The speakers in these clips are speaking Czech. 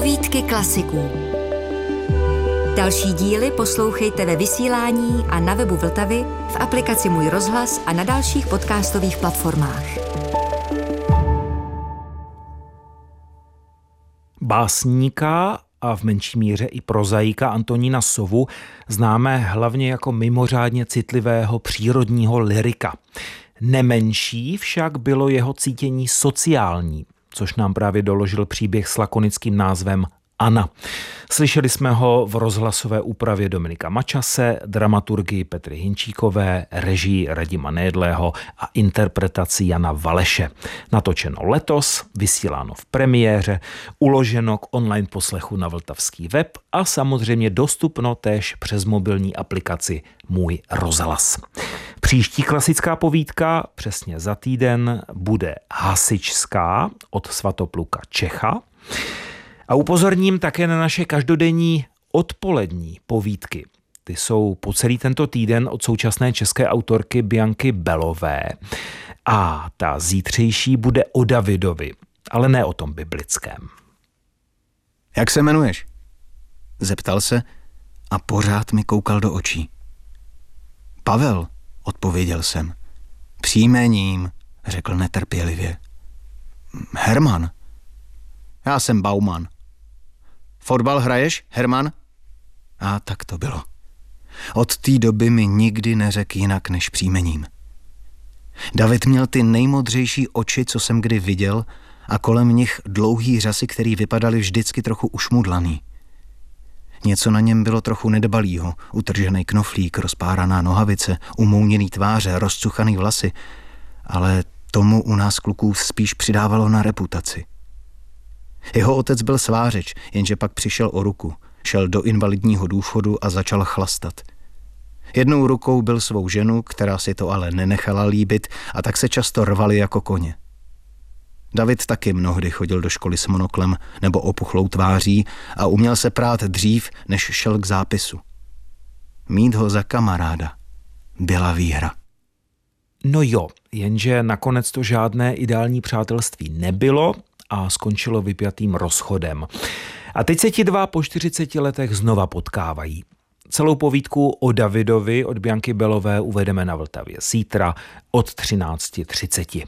Povídky klasiků. Další díly poslouchejte ve vysílání a na webu Vltavy, v aplikaci Můj rozhlas a na dalších podcastových platformách. Básníka a v menší míře i prozaika Antonína Sovu známe hlavně jako mimořádně citlivého přírodního lyrika. Nemenší však bylo jeho cítění sociální, což nám právě doložil příběh s lakonickým názvem Anna. Slyšeli jsme ho v rozhlasové úpravě Dominika Mačase, dramaturgii Petry Hinčíkové, režii Radima Nejedlého a interpretaci Jana Valeše. Natočeno letos, vysíláno v premiéře, uloženo k online poslechu na vltavský web a samozřejmě dostupno též přes mobilní aplikaci Můj rozhlas. Příští klasická povídka přesně za týden bude Hasičská od Svatopluka Čecha. A upozorním také na naše každodenní odpolední povídky. Ty jsou po celý tento týden od současné české autorky Bianky Belové. A ta zítřejší bude o Davidovi, ale ne o tom biblickém. Jak se jmenuješ? Zeptal se a pořád mi koukal do očí. Pavel, odpověděl jsem. Příjmením, řekl netrpělivě. Herman. Já jsem Bauman. Fotbal hraješ, Herman? A tak to bylo. Od té doby mi nikdy neřekl jinak než příjmením. David měl ty nejmodřejší oči, co jsem kdy viděl, a kolem nich dlouhý řasy, který vypadaly vždycky trochu ušmudlaný. Něco na něm bylo trochu nedbalýho, utržený knoflík, rozpáraná nohavice, umouněný tváře, rozcuchaný vlasy, ale tomu u nás kluků spíš přidávalo na reputaci. Jeho otec byl svářeč, jenže pak přišel o ruku, šel do invalidního důchodu a začal chlastat. Jednou rukou byl svou ženu, která si to ale nenechala líbit, a tak se často rvali jako koně. David taky mnohdy chodil do školy s monoklem nebo opuchlou tváří a uměl se prát dřív, než šel k zápisu. Mít ho za kamaráda byla výhra. No jo, jenže nakonec to žádné ideální přátelství nebylo a skončilo vypjatým rozchodem. A teď se ti dva po 40 letech znova potkávají. Celou povídku o Davidovi od Bianky Belové uvedeme na Vltavě zítra od 13:30.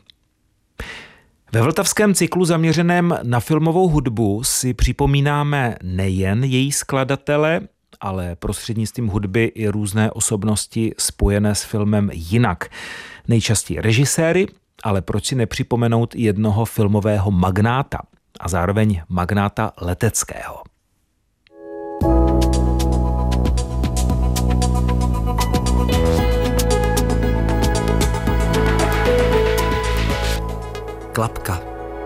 Ve vltavském cyklu zaměřeném na filmovou hudbu si připomínáme nejen její skladatele, ale prostřednictvím hudby i různé osobnosti spojené s filmem jinak. Nejčastěji režiséry, ale proč si nepřipomenout jednoho filmového magnáta a zároveň magnáta leteckého. Klapka.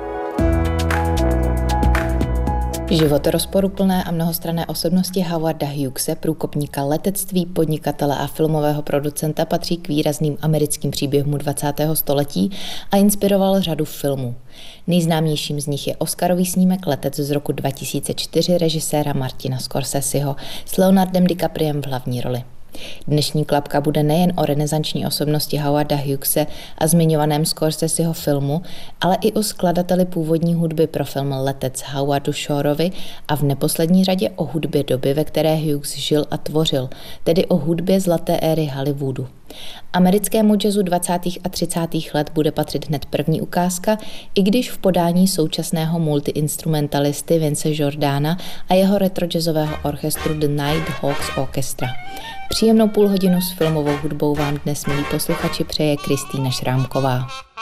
Život rozporuplné a mnohostranné osobnosti Howarda Hughese, průkopníka letectví, podnikatele a filmového producenta, patří k výrazným americkým příběhům 20. století a inspiroval řadu filmů. Nejznámějším z nich je Oscarový snímek Letec z roku 2004 režiséra Martina Scorseseho s Leonardem DiCapriem v hlavní roli. Dnešní klapka bude nejen o renesanční osobnosti Howarda Hughese a zmiňovaném Scorseseho filmu, ale i o skladateli původní hudby pro film Letec Howardu Shoreovi a v neposlední řadě o hudbě doby, ve které Hughes žil a tvořil, tedy o hudbě zlaté éry Hollywoodu. Americkému jazzu 20. a 30. let bude patřit hned první ukázka, i když v podání současného multiinstrumentalisty Vince Jordana a jeho retrojazzového orchestru The Nighthawks Orchestra. Příjemnou půlhodinu s filmovou hudbou vám dnes, milí posluchači, přeje Kristýna Šrámková.